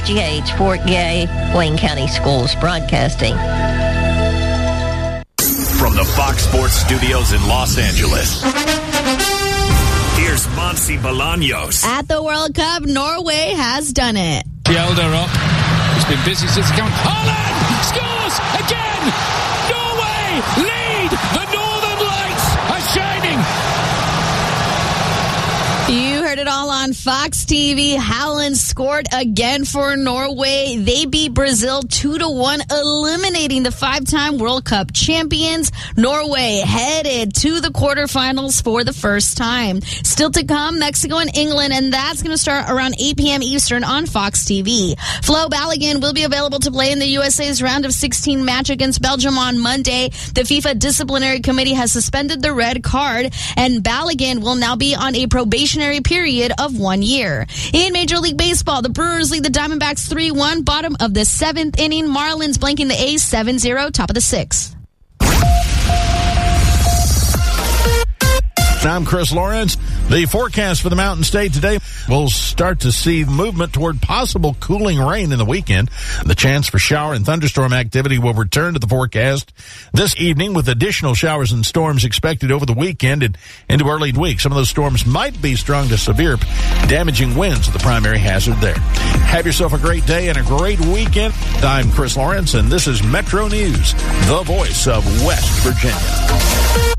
GH Fort Gay, Wayne County Schools Broadcasting. From the Fox Sports Studios in Los Angeles, here's Monsi Bolaños. At the World Cup, Norway has done it. Elder up. He's been busy since the count. Haaland scores again! Norway lead! The Northern Lights are shining! You heard it all on Fox TV. Haaland scored again for Norway. They beat Brazil 2-1, eliminating the 5-time World Cup champions. Norway headed to the quarterfinals for the first time. Still to come, Mexico and England, and that's going to start around 8 p.m. Eastern on Fox TV. Flo Balogun will be available to play in the USA's round of 16 match against Belgium on Monday. The FIFA Disciplinary Committee has suspended the red card, and Balogun will now be on a probationary period of 1 year. In Major League Baseball, the Brewers lead the Diamondbacks 3-1, bottom of the 7th inning. Marlins blanking the A's 7-0, top of the 6th. I'm Chris Lawrence. The forecast for the Mountain State today, we'll start to see movement toward possible cooling rain in the weekend. The chance for shower and thunderstorm activity will return to the forecast this evening, with additional showers and storms expected over the weekend and into early week. Some of those storms might be strong to severe, damaging winds are the primary hazard there. Have yourself a great day and a great weekend. I'm Chris Lawrence, and this is Metro News, the voice of West Virginia.